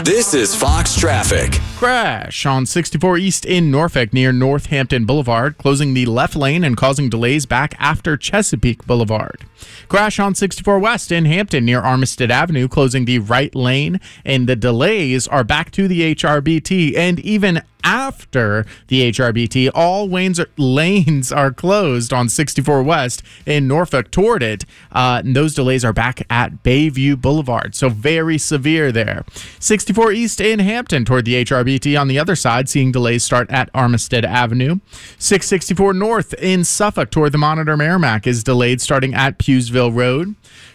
This is Fox Traffic. Crash on 64 East in Norfolk near Northampton Boulevard, closing the left lane and causing delays back after Chesapeake Boulevard. Crash on 64 West in Hampton near Armistead Avenue, closing the right lane, and the delays are back to the HRBT. And even after the HRBT, all lanes are closed on 64 West in Norfolk toward it. And those delays are back at Bayview Boulevard. So very severe there. 64 East in Hampton toward the HRBT on the other side, seeing delays start at Armistead Avenue. 664 North in Suffolk toward the Monitor Merrimack is delayed starting at Pewsville Road.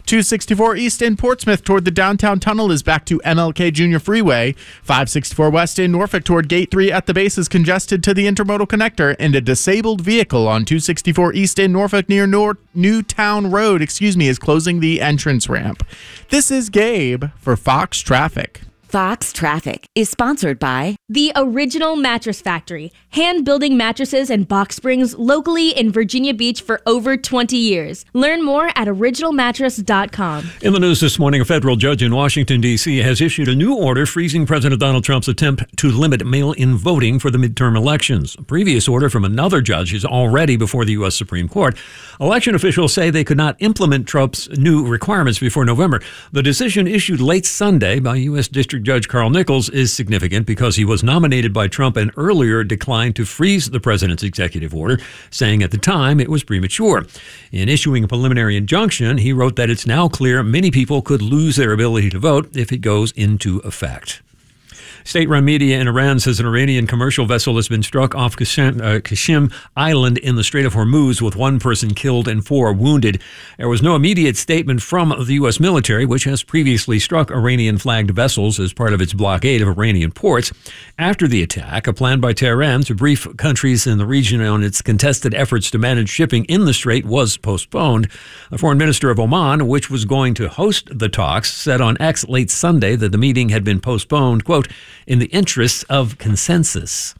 264 East in Portsmouth toward the downtown tunnel is back to MLK Junior Freeway. 564 West in Norfolk toward Gate 3 at the base is congested to the intermodal connector, and a disabled vehicle on 264 East in Norfolk near Newtown Road, is closing the entrance ramp. This is Gabe for Fox Traffic. Fox Traffic is sponsored by The Original Mattress Factory, hand-building mattresses and box springs locally in Virginia Beach for over 20 years. Learn more at originalmattress.com. In the news this morning, a federal judge in Washington, D.C. has issued a new order freezing President Donald Trump's attempt to limit mail-in voting for the midterm elections. A previous order from another judge is already before the U.S. Supreme Court. Election officials say they could not implement Trump's new requirements before November. The decision issued late Sunday by U.S. District Judge Carl Nichols is significant because he was nominated by Trump and earlier declined to freeze the president's executive order, saying at the time it was premature. In issuing a preliminary injunction, he wrote that it's now clear many people could lose their ability to vote if it goes into effect. State-run media in Iran says an Iranian commercial vessel has been struck off Qashem Island in the Strait of Hormuz with one person killed and 4 wounded. There was no immediate statement from the U.S. military, which has previously struck Iranian-flagged vessels as part of its blockade of Iranian ports. After the attack, a plan by Tehran to brief countries in the region on its contested efforts to manage shipping in the strait was postponed. The foreign minister of Oman, which was going to host the talks, said on X late Sunday that the meeting had been postponed, quote, in the interests of consensus.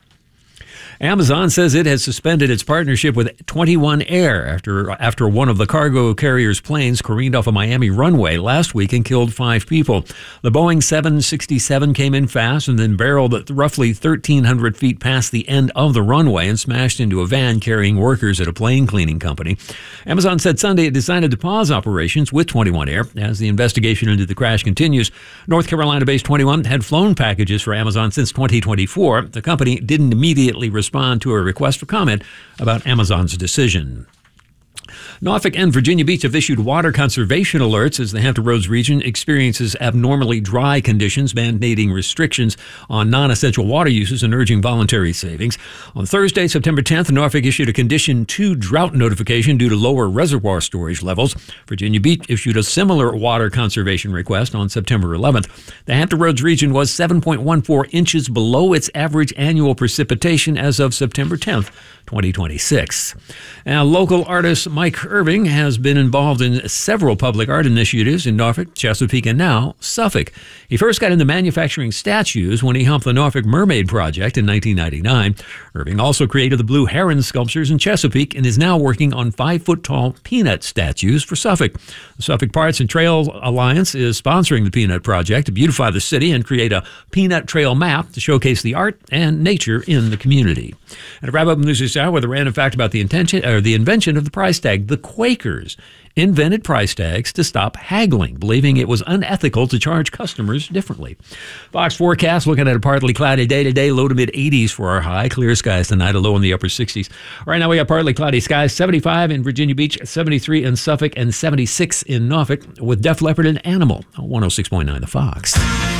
Amazon says it has suspended its partnership with 21 Air after one of the cargo carrier's planes careened off a Miami runway last week and killed 5 people. The Boeing 767 came in fast and then barreled at roughly 1,300 feet past the end of the runway and smashed into a van carrying workers at a plane cleaning company. Amazon said Sunday it decided to pause operations with 21 Air as the investigation into the crash continues. North Carolina-based 21 had flown packages for Amazon since 2024. The company didn't immediately respond to a request for comment about Amazon's decision. Norfolk and Virginia Beach have issued water conservation alerts as the Hampton Roads region experiences abnormally dry conditions, mandating restrictions on non-essential water uses and urging voluntary savings. On Thursday, September 10th, Norfolk issued a Condition 2 drought notification due to lower reservoir storage levels. Virginia Beach issued a similar water conservation request on September 11th. The Hampton Roads region was 7.14 inches below its average annual precipitation as of September 10th, 2026. Now, local artist Mike Irving has been involved in several public art initiatives in Norfolk, Chesapeake, and now Suffolk. He first got into manufacturing statues when he helped the Norfolk Mermaid Project in 1999. Irving also created the Blue Heron sculptures in Chesapeake and is now working on 5-foot-tall peanut statues for Suffolk. The Suffolk Parks and Trails Alliance is sponsoring the Peanut Project to beautify the city and create a peanut trail map to showcase the art and nature in the community. And to wrap up the news this hour with a random fact about the invention of the price tag. The Quakers invented price tags to stop haggling, believing it was unethical to charge customers differently. Fox forecast looking at a partly cloudy day today, low to mid 80s for our high. Clear skies tonight, a low in the upper 60s. Right now we got partly cloudy skies, 75 in Virginia Beach, 73 in Suffolk, and 76 in Norfolk with Def Leppard and Animal on 106.9 The Fox.